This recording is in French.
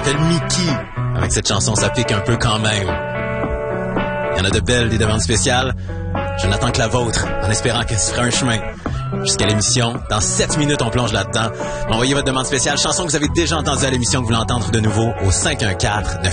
s'appelle Mickey. Avec cette chanson, ça pique un peu quand même. Il y en a de belles, des demandes spéciales. Je n'attends que la vôtre, en espérant qu'elle se fera un chemin jusqu'à l'émission. Dans 7 minutes, on plonge là-dedans. Envoyez votre demande spéciale, chanson que vous avez déjà entendue à l'émission, que vous voulez entendre de nouveau, au 514-9